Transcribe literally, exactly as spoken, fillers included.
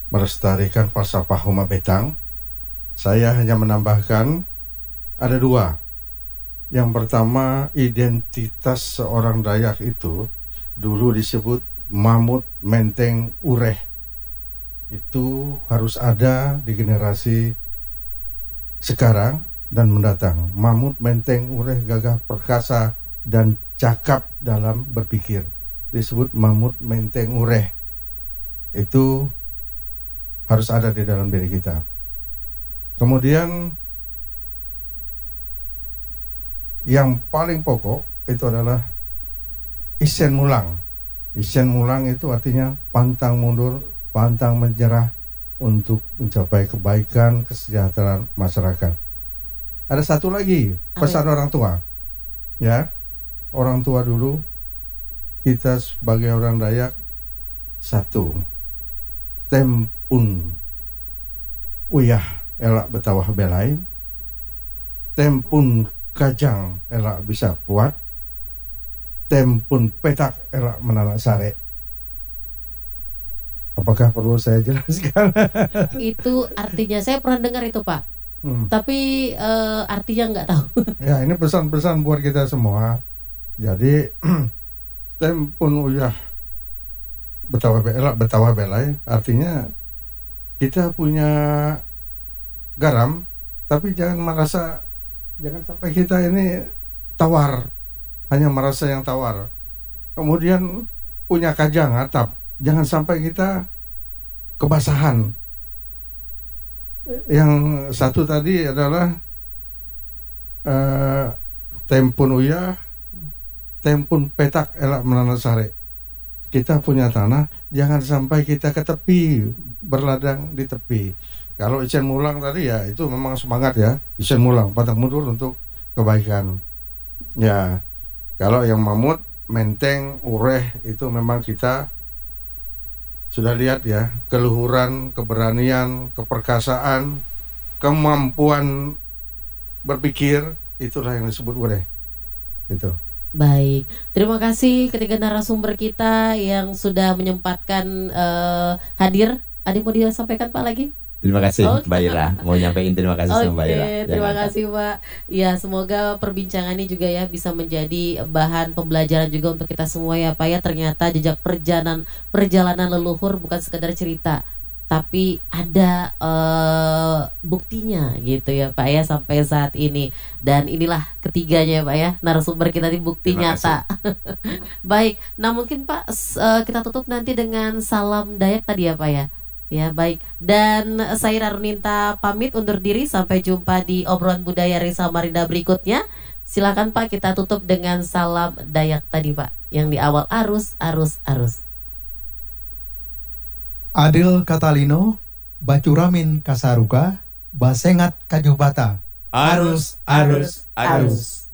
melestarikan falsafah Huma Betang. Saya hanya menambahkan ada dua. Yang pertama, identitas seorang Dayak itu dulu disebut Mamut Menteng Ureh. Itu harus ada di generasi sekarang dan mendatang. Mamut Menteng Ureh gagah perkasa dan cakap dalam berpikir. Disebut Mamut Menteng Ureh. Itu harus ada di dalam diri kita. Kemudian yang paling pokok itu adalah isen mulang. Isen mulang itu artinya pantang mundur, pantang menyerah untuk mencapai kebaikan, kesejahteraan masyarakat. Ada satu lagi pesan Amin. Orang tua, ya, orang tua dulu kita sebagai orang Dayak satu, tempun uyah elak betawah belai, tempun kajang elak bisa kuat, tempun petak elak menanak sare. Apakah perlu saya jelaskan? Itu artinya saya pernah dengar itu Pak, hmm. tapi uh, artinya nggak tahu. Ya, ini pesan-pesan buat kita semua. Jadi tempun uyah betawah elak betawah belai artinya kita punya garam, tapi jangan merasa, jangan sampai kita ini tawar, hanya merasa yang tawar. Kemudian punya kajang atap, jangan sampai kita kebasahan. Yang satu tadi adalah uh, tempun uyah, tempun petak elak menanak sare. Kita punya tanah, jangan sampai kita ke tepi, berladang di tepi. Kalau isen mulang tadi ya itu memang semangat ya, isen mulang, pantang mundur untuk kebaikan. Ya, kalau yang mamut, menteng, ureh itu memang kita sudah lihat ya, keluhuran, keberanian, keperkasaan, kemampuan berpikir, itulah yang disebut ureh. Itu. Baik, terima kasih ketiga narasumber kita yang sudah menyempatkan uh, hadir. Ada mau dia sampaikan Pak lagi? Terima kasih okay. Mbak Ira, mau nyampein terima kasih okay, sama Mbak Ira. Terima kasih Pak. Ya, semoga perbincangan ini juga ya bisa menjadi bahan pembelajaran juga untuk kita semua ya Pak ya. Ternyata jejak perjalanan perjalanan leluhur bukan sekedar cerita, tapi ada uh, buktinya gitu ya Pak ya sampai saat ini. Dan inilah ketiganya Pak ya, narasumber kita di bukti Terima nyata. Baik, nah mungkin Pak uh, kita tutup nanti dengan salam Dayak tadi ya Pak ya. Ya baik, dan saya Raruninta pamit undur diri, sampai jumpa di obrolan budaya Risa Samarinda berikutnya. Silakan Pak, kita tutup dengan salam Dayak tadi Pak, yang di awal arus, arus, arus. Adil Katalino, Bacuramin Kasaruka, Basengat Kajubata. Arus, arus, arus.